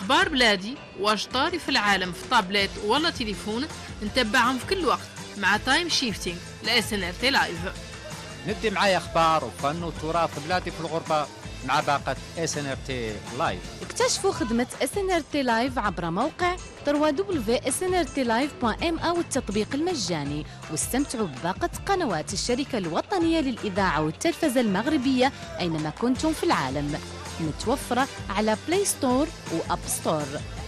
أخبار بلادي واش طاري في العالم في طابلت ولا تليفون نتبعهم في كل وقت مع تايم شيفتينج لاس ان ار تي لايف. ندي معايا اخبار وفن وتراث بلادي في الغربه مع باقه اس ان ار تي لايف. اكتشفوا خدمة SNRT لايف عبر موقع www.snrtlive.ma والتطبيق المجاني، واستمتعوا بباقة قنوات الشركة الوطنية للإذاعة والتلفزة المغربية أينما كنتم في العالم، متوفرة على بلاي ستور وأب ستور.